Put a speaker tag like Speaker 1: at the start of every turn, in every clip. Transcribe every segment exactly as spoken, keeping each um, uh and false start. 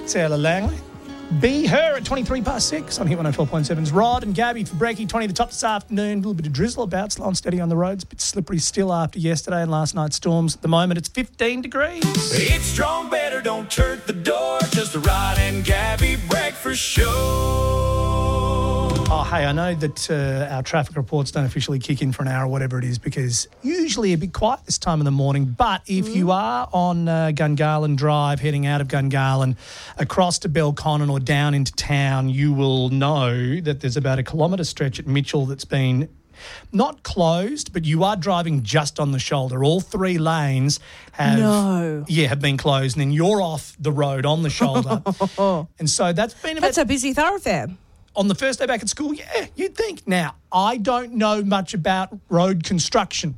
Speaker 1: Sarah Langley. Be her at twenty-three past six on Hit one oh four point seven's Rod and Gabby for Breaky. twenty to the top this afternoon. A little bit of drizzle about, slow and steady on the roads. A bit slippery still after yesterday and last night's storms. At the moment, it's fifteen degrees.
Speaker 2: It's strong, better, don't shut the door. Just a Rod and Gabby breakfast show.
Speaker 1: Oh, hey, I know that uh, our traffic reports don't officially kick in for an hour or whatever it is because usually a bit quiet this time of the morning. But if mm. you are on uh, Gungahlin Drive, heading out of Gungahlin across to Belconnen or down into town, you will know that there's about a kilometre stretch at Mitchell that's been not closed, but you are driving just on the shoulder. All three lanes have,
Speaker 3: no.
Speaker 1: yeah, have been closed, and then you're off the road on the shoulder. And so that's been about...
Speaker 3: That's a busy thoroughfare.
Speaker 1: On the first day back at school, yeah, you'd think. Now, I don't know much about road construction.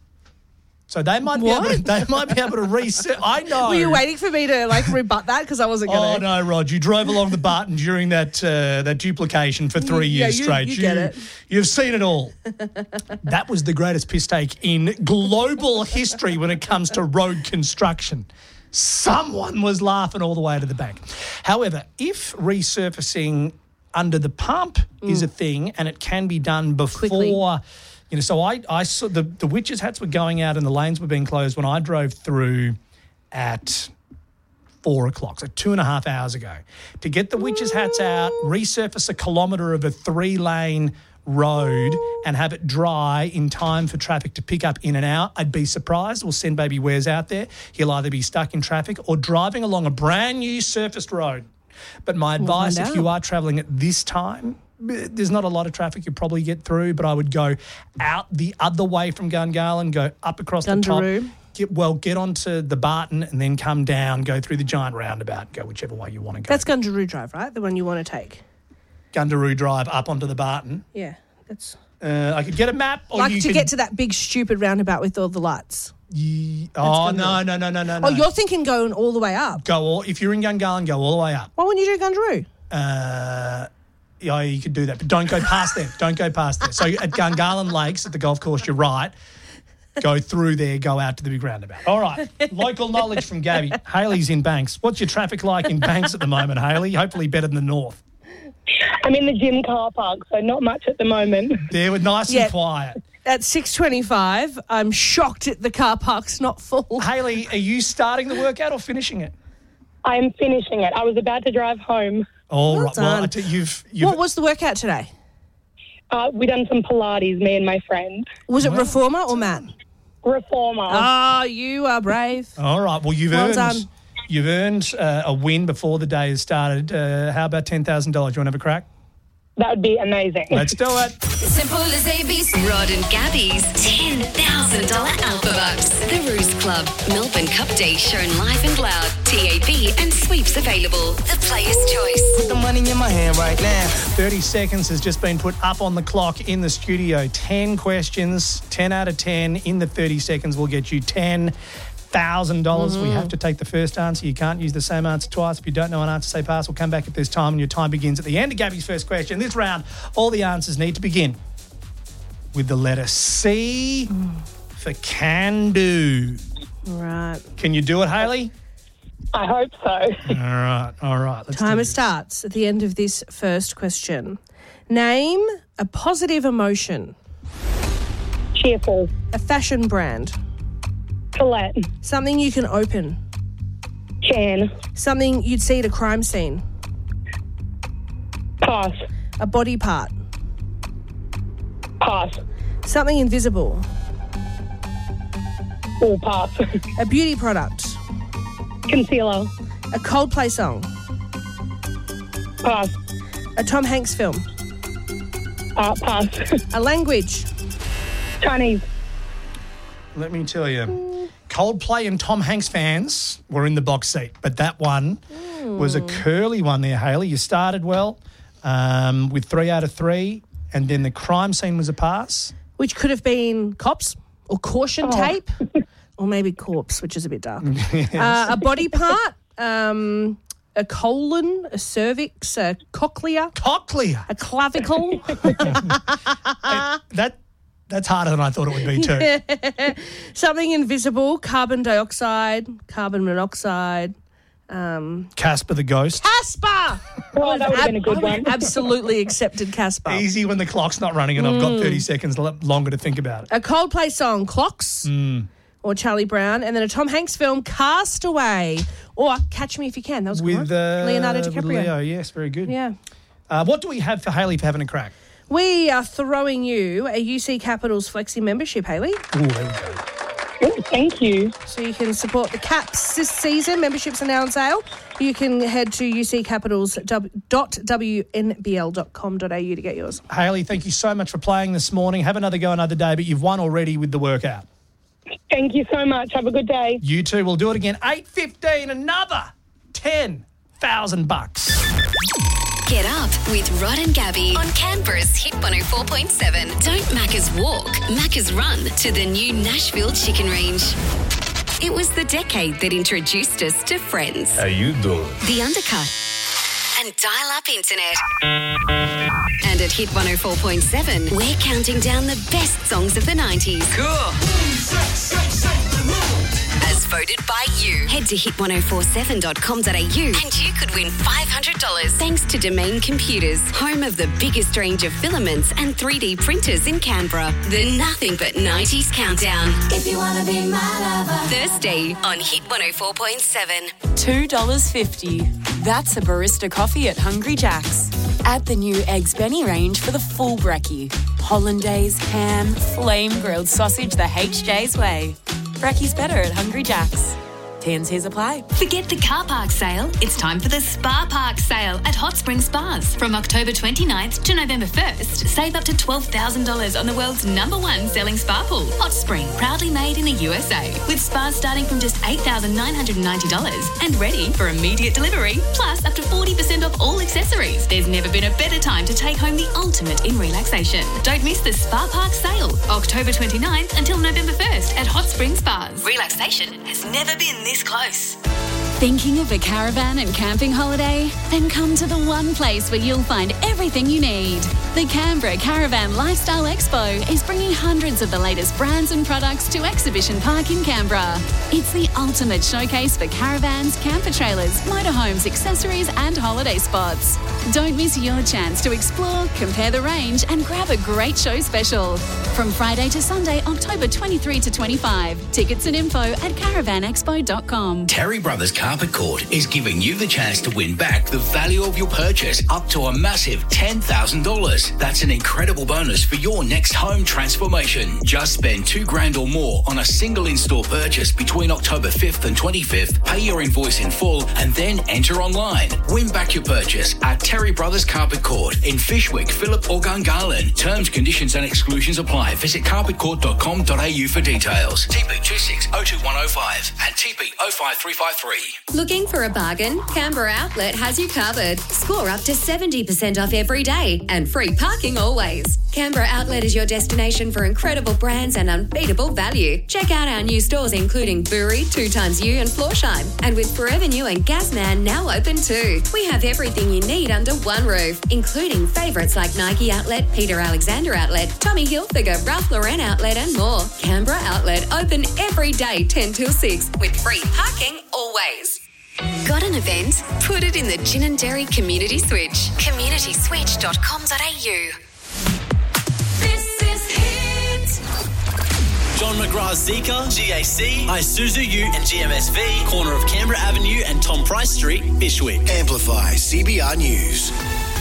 Speaker 1: So they might
Speaker 3: What?
Speaker 1: be able to, they might be able to reset. I know.
Speaker 3: Were you waiting for me to like rebut that because I wasn't going
Speaker 1: Oh, no, Rod. You drove along the Barton during that uh, that duplication for three
Speaker 3: Yeah,
Speaker 1: years
Speaker 3: you-
Speaker 1: straight.
Speaker 3: you get it.
Speaker 1: You've seen it all. That was the greatest piss take in global history when it comes to road construction. Someone was laughing all the way to the bank. However, if resurfacing under the pump mm. is a thing and it can be done before...
Speaker 3: Quickly.
Speaker 1: You know, so I, I saw the, the witches' hats were going out and the lanes were being closed when I drove through at four o'clock, so two and a half hours ago. To get the witches' hats out, resurface a kilometre of a three-lane road and have it dry in time for traffic to pick up in and out, I'd be surprised. We'll send Baby Wares out there. He'll either be stuck in traffic or driving along a brand new surfaced road. But my advice,
Speaker 3: We'll
Speaker 1: if
Speaker 3: find
Speaker 1: you
Speaker 3: out.
Speaker 1: are travelling at this time, there's not a lot of traffic you probably get through, but I would go out the other way from Gungahlin, go up across the
Speaker 3: Gundaroo.
Speaker 1: top. Get, well, get onto the Barton and then come down, go through the giant roundabout, go whichever way you want to go.
Speaker 3: That's Gundaroo Drive, right? The one you want to take.
Speaker 1: Gundaroo Drive up onto the Barton.
Speaker 3: Yeah, that's
Speaker 1: Uh, I could get a map. Or
Speaker 3: like
Speaker 1: you
Speaker 3: to
Speaker 1: could,
Speaker 3: get to that big stupid roundabout with all the lights.
Speaker 1: Ye- oh, no,
Speaker 3: Gundaroo.
Speaker 1: no, no, no, no, no.
Speaker 3: Oh, you're thinking going all the way up.
Speaker 1: Go all, if you're in Gungahlin, go all the way up.
Speaker 3: Why wouldn't you do Gundaroo?
Speaker 1: Uh, yeah, you could do that, but don't go past there. Don't go past there. So at Gungahlin Lakes at the golf course, you're right. Go through there, go out to the big roundabout. All right, local knowledge from Gabby. Hayley's in Banks. What's your traffic like in Banks at the moment, Hayley? Hopefully better than the north.
Speaker 4: I'm in the gym car park, so not much at the moment.
Speaker 1: There, we're nice
Speaker 3: Yeah.
Speaker 1: and quiet.
Speaker 3: At six twenty-five, I'm shocked at the car park's not full.
Speaker 1: Hayley, are you starting the workout or finishing it?
Speaker 4: I'm finishing it. I was about to drive home.
Speaker 1: All
Speaker 3: Well
Speaker 1: right. Well,
Speaker 3: done.
Speaker 1: I tell you, you've, you've
Speaker 3: What was the workout today?
Speaker 4: Uh, we done some Pilates, me and my friend.
Speaker 3: Was it Reformer or Matt?
Speaker 4: Reformer.
Speaker 3: Ah, you are brave.
Speaker 1: all right. Well, you've
Speaker 3: Well
Speaker 1: earned
Speaker 3: done.
Speaker 1: you've earned uh, a win before the day has started. Uh, how about ten thousand dollars? You want to have a crack?
Speaker 4: That would be amazing.
Speaker 1: Let's do it.
Speaker 5: Simple as A B C. Rod and Gabby's ten thousand dollars Alpha Bucks. The Roost Club. Melbourne Cup Day shown live and loud. T A B and sweeps available. The player's choice.
Speaker 6: Put the money in my hand right now.
Speaker 1: thirty seconds has just been put up on the clock in the studio. ten questions, ten out of ten in the thirty seconds will get you ten thousand dollars. We have to take the first answer. You can't use the same answer twice. If you don't know an answer, say pass. We'll come back if there's time, and your time begins at the end of Gabby's first question. This round, all the answers need to begin with the letter C for can do.
Speaker 3: Right.
Speaker 1: Can you do it, Hayley?
Speaker 4: I hope so.
Speaker 1: All right, all right. Let's do
Speaker 3: Timer
Speaker 1: this.
Speaker 3: starts at the end of this first question. Name a positive emotion.
Speaker 4: Cheerful.
Speaker 3: A fashion brand.
Speaker 4: Colette.
Speaker 3: Something you can open.
Speaker 4: Can.
Speaker 3: Something you'd see at a crime scene.
Speaker 4: Pass.
Speaker 3: A body part.
Speaker 4: Pass.
Speaker 3: Something invisible.
Speaker 4: Or pass.
Speaker 3: A beauty product.
Speaker 4: Concealer.
Speaker 3: A Coldplay song.
Speaker 4: Pass.
Speaker 3: A Tom Hanks film.
Speaker 4: Uh, pass.
Speaker 3: A language.
Speaker 4: Chinese.
Speaker 1: Let me tell you, Coldplay and Tom Hanks fans were in the box seat, but that one was a curly one there, Hayley. You started well um, with three out of three, and then the crime scene was a pass.
Speaker 3: Which could have been cops or caution tape or maybe corpse, which is a bit dark. uh, a body part, um, a colon, a cervix, a cochlea,
Speaker 1: Cochlea.
Speaker 3: a clavicle,
Speaker 1: That That's harder than I thought it would be too.
Speaker 3: something invisible, carbon dioxide, carbon monoxide, Um,
Speaker 1: Casper the Ghost.
Speaker 3: Casper!
Speaker 4: Oh, that would have been a good
Speaker 3: I would have
Speaker 4: one.
Speaker 3: absolutely accepted Casper.
Speaker 1: Easy when the clock's not running and I've got thirty seconds l- longer to think about it.
Speaker 3: A Coldplay song, Clocks, or Charlie Brown, and then a Tom Hanks film, Castaway, or Catch Me If You Can. That was a good
Speaker 1: With
Speaker 3: one.
Speaker 1: uh,
Speaker 3: Leonardo
Speaker 1: with
Speaker 3: DiCaprio.
Speaker 1: Leo, yes, very good.
Speaker 3: Yeah.
Speaker 1: Uh, what do we have for Hayley for having a crack?
Speaker 3: We are throwing you a U C Capitals Flexi membership, Hayley.
Speaker 1: Ooh, there we go.
Speaker 4: Oh, thank you.
Speaker 3: So you can support the Caps this season. Memberships are now on sale. You can head to u c capitals dot w n b l dot com dot a u to get yours.
Speaker 1: Hayley, thank you so much for playing this morning. Have another go another day, but you've won already with the workout.
Speaker 4: Thank you so much. Have a good day.
Speaker 1: You too. We'll do it again. eight fifteen, another ten thousand bucks.
Speaker 5: Get up with Rod and Gabby on Canberra's Hit one oh four point seven. Don't Macca's walk, Macca's run to the new Nashville Chicken Range. It was the decade that introduced us to Friends,
Speaker 2: How you doing?
Speaker 5: The Undercut, and dial-up internet. And at Hit one oh four point seven, we're counting down the best songs of the nineties.
Speaker 2: Cool.
Speaker 5: As voted by you. Head to hit ten forty-seven dot com dot a u and you could win five hundred dollars thanks to Domain Computers, home of the biggest range of filaments and three D printers in Canberra. The Nothing But nineties Countdown. If you want to be my lover. Thursday on Hit one oh four point seven.
Speaker 7: two dollars fifty. That's a barista coffee at Hungry Jack's. Add the new Eggs Benny range for the full brekkie. Hollandaise, ham, flame grilled sausage the H J's way. Brekkie's better at Hungry Jack's. T and C's apply.
Speaker 8: Forget the car park sale. It's time for the Spa Park sale at Hot Spring Spas. From October twenty-ninth to November first, save up to twelve thousand dollars on the world's number one selling spa pool, Hot Spring, proudly made in the U S A. With spas starting from just eight thousand nine hundred ninety dollars and ready for immediate delivery, plus up to forty percent off all accessories. There's never been a better time to take home the ultimate in relaxation. Don't miss the Spa Park sale, October twenty-ninth until November first at Hot Spring Spas. Relaxation has never been this close.
Speaker 9: Thinking of a caravan and camping holiday? Then come to the one place where you'll find everything you need. The Canberra Caravan Lifestyle Expo is bringing hundreds of the latest brands and products to Exhibition Park in Canberra. It's the ultimate showcase for caravans, camper trailers, motorhomes, accessories and holiday spots. Don't miss your chance to explore, compare the range and grab a great show special. From Friday to Sunday, October twenty-third to twenty-fifth. Tickets and info at caravan expo dot com.
Speaker 10: Terry Brothers Carpet Court is giving you the chance to win back the value of your purchase up to a massive ten thousand dollars. That's an incredible bonus for your next home transformation. Just spend two grand or more on a single in-store purchase between October fifth and twenty-fifth. Pay your invoice in full and then enter online. Win back your purchase at Terry Brothers Carpet Court in Fishwick, Phillip or Gungahlin. Terms, conditions and exclusions apply. Visit carpet court dot com dot a u for details. T P two six oh two one oh five and T P oh five three five three.
Speaker 5: Looking for a bargain? Canberra Outlet has you covered. Score up to seventy percent off every day and free parking always. Canberra Outlet is your destination for incredible brands and unbeatable value. Check out our new stores including Bury, Two Times You and Florsheim. And with Forever New and Gasman now open too. We have everything you need under one roof, including favourites like Nike Outlet, Peter Alexander Outlet, Tommy Hilfiger, Ralph Lauren Outlet and more. Canberra Outlet open every day ten till six with free parking always. Got an event? Put it in the Gin and Dairy Community Switch. community switch dot com dot a u.
Speaker 8: This is Hit.
Speaker 11: John McGrath's Zika, G A C, Isuzu U and G M S V, corner of Canberra Avenue and Tom Price Street, Bishwick.
Speaker 12: Amplify C B R News.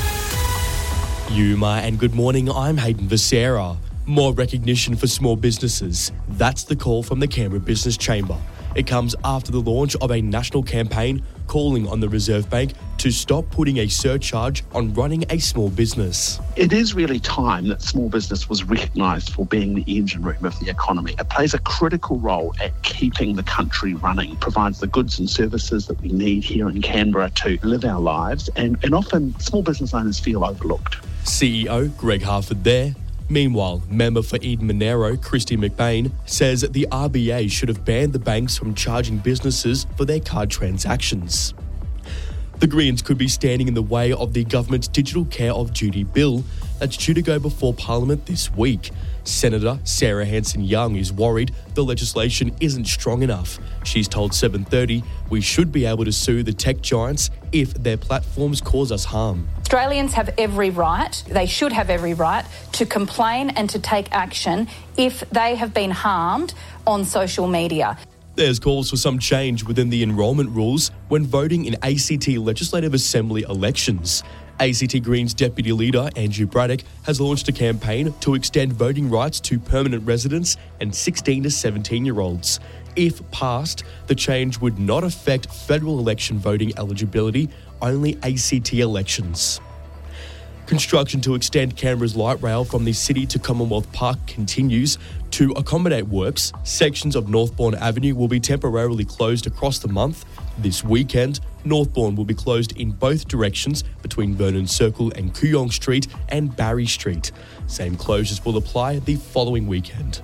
Speaker 13: Yuma and good morning, I'm Hayden Visera. More recognition for small businesses. That's the call from the Canberra Business Chamber. It comes after the launch of a national campaign calling on the Reserve Bank to stop putting a surcharge on running a small business.
Speaker 14: It is really time that small business was recognised for being the engine room of the economy. It plays a critical role at keeping the country running, provides the goods and services that we need here in Canberra to live our lives, and, and often small business owners feel overlooked.
Speaker 13: C E O Greg Harford there. Meanwhile, member for Eden Monero, Christy McBain, says the R B A should have banned the banks from charging businesses for their card transactions. The Greens could be standing in the way of the government's Digital Care of Duty bill that's due to go before Parliament this week. Senator Sarah Hanson-Young is worried the legislation isn't strong enough. She's told seven thirty we should be able to sue the tech giants if their platforms cause us harm.
Speaker 15: Australians have every right, they should have every right, to complain and to take action if they have been harmed on social media.
Speaker 13: There's calls for some change within the enrolment rules when voting in A C T Legislative Assembly elections. A C T Greens Deputy Leader Andrew Braddock has launched a campaign to extend voting rights to permanent residents and sixteen to seventeen-year-olds. If passed, the change would not affect federal election voting eligibility, only A C T elections. Construction to extend Canberra's light rail from the city to Commonwealth Park continues. To accommodate works, sections of Northbourne Avenue will be temporarily closed across the month. This weekend, Northbourne will be closed in both directions between Vernon Circle and Kooyong Street and Barry Street. Same closures will apply the following weekend.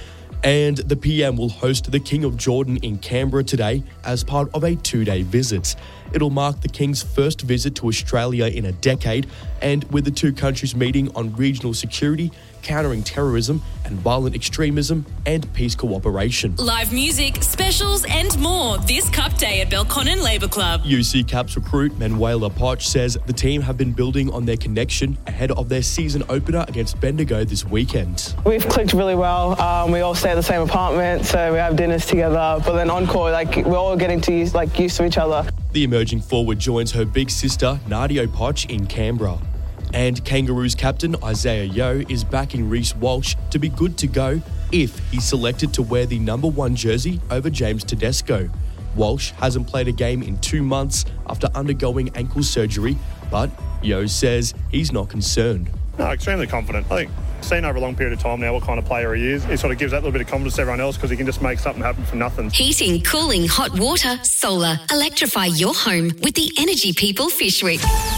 Speaker 13: And the P M will host the King of Jordan in Canberra today as part of a two-day visit. It'll mark the King's first visit to Australia in a decade, and with the two countries meeting on regional security, countering terrorism and violent extremism, and peace cooperation.
Speaker 16: Live music, specials and more this Cup Day at Belconnen Labour Club.
Speaker 13: U C Caps recruit Manuela Poch says the team have been building on their connection ahead of their season opener against Bendigo this weekend.
Speaker 17: We've clicked really well. Um, we all stay at the same apartment, so we have dinners together. But then on court, like we're all getting to use, like used to each other.
Speaker 13: The emerging forward joins her big sister Nadia Poch in Canberra. And Kangaroos captain Isaiah Yeo is backing Reece Walsh to be good to go if he's selected to wear the number one jersey over James Tedesco. Walsh hasn't played a game in two months after undergoing ankle surgery, but Yeo says he's not concerned.
Speaker 18: No, extremely confident. I think seen over a long period of time now what kind of player he is. It sort of gives that little bit of confidence to everyone else because he can just make something happen from nothing.
Speaker 5: Heating, cooling, hot water, solar. Electrify your home with the Energy People Fish Week.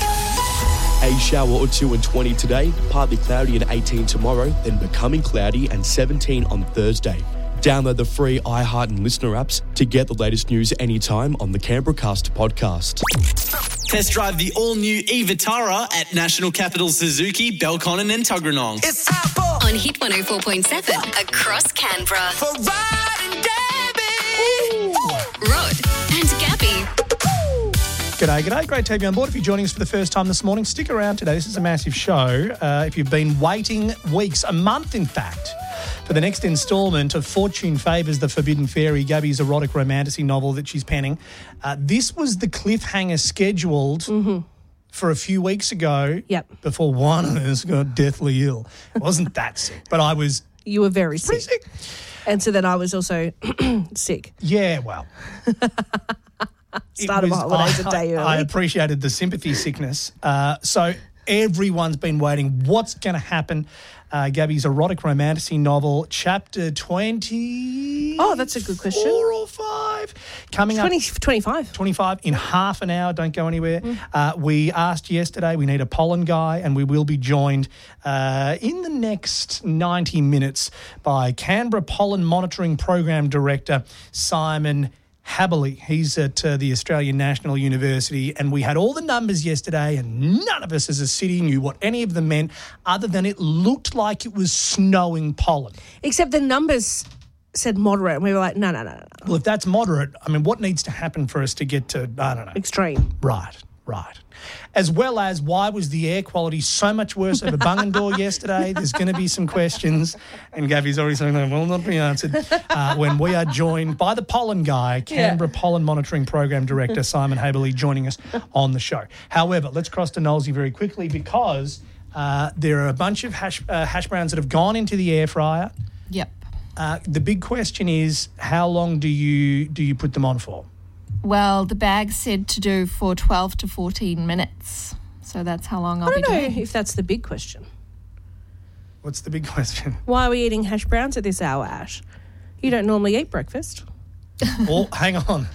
Speaker 13: A shower or two and twenty today, partly cloudy and eighteen tomorrow, then becoming cloudy and seventeen on Thursday. Download the free iHeart and Listener apps to get the latest news anytime on the Canberracast podcast.
Speaker 11: Test drive the all-new e-Vitara at National Capital Suzuki, Belconnen and Tuggeranong.
Speaker 5: It's time for on Hit one oh four point seven across Canberra. For Rod and Gabby. Rod and Gabby.
Speaker 1: G'day, g'day. Great to have you on board. If you're joining us for the first time this morning, stick around today. This is a massive show. Uh, if you've been waiting weeks, a month in fact, for the next instalment of Fortune Favours the Forbidden Fairy, Gabby's erotic romantasy novel that she's penning, uh, this was the cliffhanger scheduled
Speaker 3: mm-hmm.
Speaker 1: for a few weeks ago
Speaker 3: yep.
Speaker 1: before one of us got deathly ill. It wasn't that sick, but I was...
Speaker 3: You were very sick.
Speaker 1: sick.
Speaker 3: And so then I was also sick.
Speaker 1: Yeah, well...
Speaker 3: Started my holidays a day early.
Speaker 1: I appreciated the sympathy sickness. Uh, so everyone's been waiting. What's going to happen? Uh, Gabby's erotic romantasy novel, chapter twenty.
Speaker 3: Oh, that's a good question.
Speaker 1: Four or five. Coming
Speaker 3: twenty,
Speaker 1: up.
Speaker 3: twenty-five.
Speaker 1: twenty-five in half an hour. Don't go anywhere.
Speaker 3: Mm.
Speaker 1: Uh, we asked yesterday, we need a pollen guy, and we will be joined uh, in the next ninety minutes by Canberra Pollen Monitoring Program Director Simon Haberley. He's at uh, the Australian National University, and we had all the numbers yesterday, and none of us as a city knew what any of them meant other than it looked like it was snowing pollen.
Speaker 3: Except the numbers said moderate, and we were like, no, no, no, no.
Speaker 1: Well, if that's moderate, I mean, what needs to happen for us to get to, I don't know.
Speaker 3: Extreme.
Speaker 1: Right, right. As well as why was the air quality so much worse over Bungendore yesterday? There's going to be some questions, and Gabby's already saying that will not be answered uh, when we are joined by the pollen guy, Canberra yeah. Pollen Monitoring Program Director Simon Haberley, joining us on the show. However, let's cross to Knowlesy very quickly because uh, there are a bunch of hash, uh, hash browns that have gone into the air fryer.
Speaker 19: Yep.
Speaker 1: Uh, the big question is, how long do you do you put them on for?
Speaker 19: Well, the bag said to do for twelve to fourteen minutes. So that's how long I'll
Speaker 3: I don't
Speaker 19: be
Speaker 3: know
Speaker 19: doing.
Speaker 3: if that's the big question.
Speaker 1: What's the big question?
Speaker 3: Why are we eating hash browns at this hour, Ash? You don't normally eat breakfast.
Speaker 1: Oh, hang on.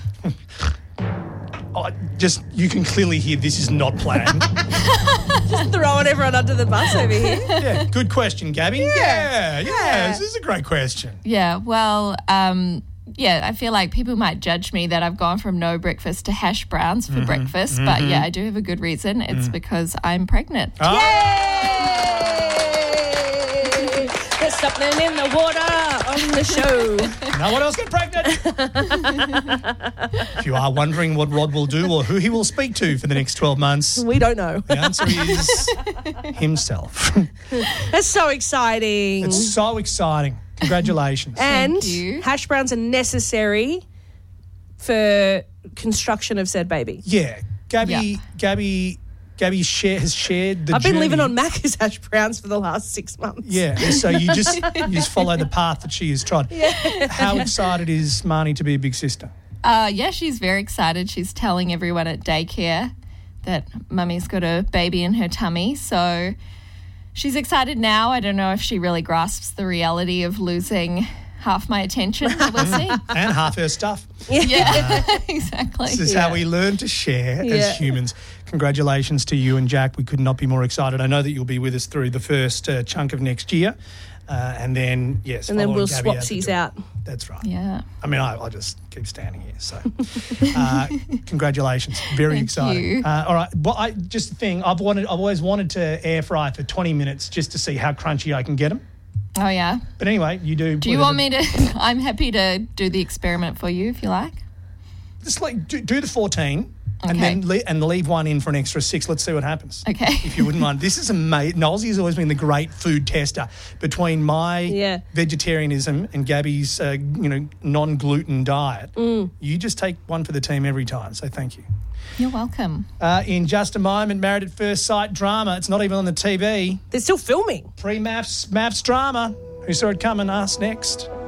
Speaker 1: Oh, just, you can clearly hear this is not planned.
Speaker 3: Just throwing everyone under the bus over here.
Speaker 1: Yeah, good question, Gabby. Yeah, yeah, yeah,
Speaker 19: yeah.
Speaker 1: This is a great question.
Speaker 19: Yeah, well, um... yeah, I feel like people might judge me that I've gone from no breakfast to hash browns for
Speaker 1: mm-hmm,
Speaker 19: breakfast.
Speaker 1: Mm-hmm.
Speaker 19: But yeah, I do have a good reason. It's
Speaker 1: mm.
Speaker 19: because I'm pregnant.
Speaker 1: Oh.
Speaker 3: Yay! There's something in the water on the show.
Speaker 1: No one else get pregnant. If you are wondering what Rod will do or who he will speak to for the next twelve months,
Speaker 3: We don't know.
Speaker 1: the answer is himself.
Speaker 3: That's so exciting.
Speaker 1: It's so exciting. Congratulations.
Speaker 3: and hash browns are necessary for construction of said baby.
Speaker 1: Yeah, Gabby, Gabby, Gabby share, has shared the
Speaker 3: I've been
Speaker 1: journey.
Speaker 3: living on Macca's hash browns for the last six months.
Speaker 1: Yeah, so you just you just follow the path that she has trod.
Speaker 3: Yeah.
Speaker 1: How excited is Marnie to be a big sister?
Speaker 19: Uh, yeah, she's very excited. She's telling everyone at daycare that mummy's got a baby in her tummy. So she's excited now. I don't know if she really grasps the reality of losing half my attention. But we'll see.
Speaker 1: And half her stuff.
Speaker 19: Yeah, exactly.
Speaker 1: This is
Speaker 19: Yeah.
Speaker 1: how we learn to share
Speaker 19: Yeah.
Speaker 1: as humans. Congratulations to you and Jack. We could not be more excited. I know that you'll be with us through the first uh, chunk of next year. Uh, and then, yes.
Speaker 3: And then
Speaker 1: following
Speaker 3: we'll
Speaker 1: Gabby out the
Speaker 3: swapsies
Speaker 1: door.
Speaker 3: out.
Speaker 1: That's right.
Speaker 19: Yeah.
Speaker 1: I mean, I, I just keep standing here. So, uh, congratulations. Very
Speaker 19: Thank
Speaker 1: exciting.
Speaker 19: you.
Speaker 1: Uh, all right. Well, I, just the thing, I've wanted, I've always wanted to air fry for twenty minutes just to see how crunchy I can get them.
Speaker 19: Oh, yeah.
Speaker 1: But anyway, you do.
Speaker 19: Do you want me to? I'm happy to do the experiment for you if you like.
Speaker 1: Just like do, do the fourteen. And
Speaker 19: Okay.
Speaker 1: then le- and leave one in for an extra six. Let's see what happens.
Speaker 19: Okay.
Speaker 1: If you wouldn't mind. This is amazing. Nolsey has always been the great food tester. Between my
Speaker 3: Yeah.
Speaker 1: vegetarianism and Gabby's, uh, you know, non-gluten diet, you just take one for the team every time. So thank you.
Speaker 19: You're welcome.
Speaker 1: Uh, in just a moment, Married at First Sight drama. It's not even on the T V.
Speaker 3: They're still filming.
Speaker 1: Pre-maths, maths drama. Who saw it coming? Us next.